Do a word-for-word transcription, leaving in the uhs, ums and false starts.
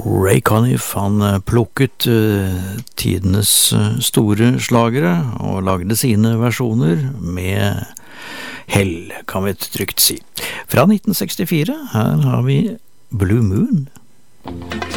Ray Conniff, han plukket uh, tidenes uh, store slagere og lagde sine versjoner med hell, kan vi trygt si. Fra nitten sekstifire, her har vi Blue Moon.